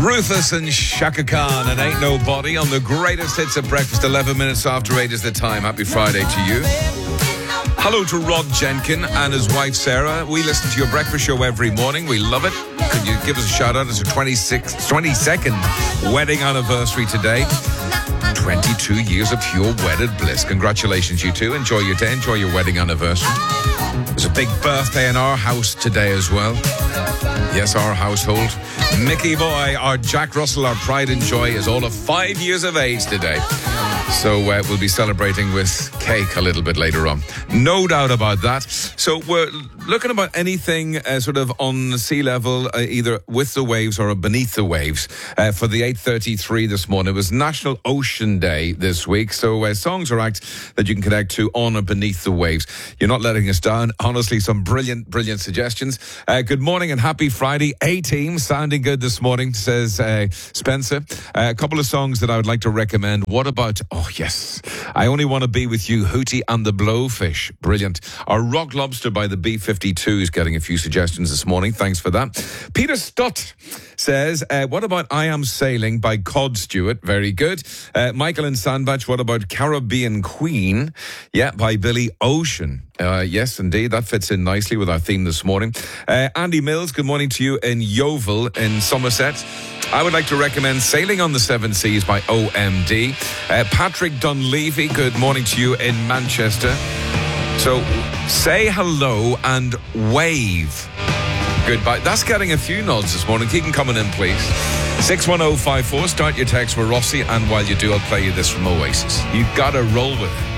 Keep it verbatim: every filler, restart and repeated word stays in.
Rufus and Shaka Khan and Ain't Nobody on the greatest hits at breakfast. eleven minutes after eight is the time. Happy Friday to you. Hello to Rod Jenkin and his wife Sarah. We listen to your breakfast show every morning. We love it. Could you give us a shout out? It's a twenty-sixth, twenty-second wedding anniversary today. twenty-two years of pure wedded bliss. Congratulations, you two. Enjoy your day. Enjoy your wedding anniversary. There's a big birthday in our house today as well. Yes, our household. Mickey Boy, our Jack Russell, our pride and joy, is all of five years of age today. So uh, we'll be celebrating with cake a little bit later on. No doubt about that. So we're looking about anything uh, sort of on sea level, uh, either with the waves or beneath the waves. Uh, for the eight thirty-three this morning, it was National Ocean Day this week. So uh, songs or acts that you can connect to on or beneath the waves. You're not letting us down. Honestly, some brilliant, brilliant suggestions. Uh, good morning and happy Friday. A-Team sounding good this morning, says uh, Spencer. Uh, a couple of songs that I would like to recommend. What about... Oh, yes. I Only Want to Be With You, Hootie and the Blowfish. Brilliant. Our Rock Lobster by the B fifty-two is getting a few suggestions this morning. Thanks for that. Peter Stott says, uh, what about I Am Sailing by Cod Stewart? Very good. Uh, Michael and Sandbach, what about Caribbean Queen? Yeah, by Billy Ocean. Uh, yes, indeed. That fits in nicely with our theme this morning. Uh, Andy Mills, good morning to you in Yeovil in Somerset. I would like to recommend Sailing on the Seven Seas by O M D. Uh, Patrick Dunleavy, good morning to you in Manchester. So, say hello and wave. Goodbye. That's getting a few nods this morning. Keep them coming in, please. six one oh five four, start your text with Rossi, and while you do, I'll play you this from Oasis. You've got to roll with it.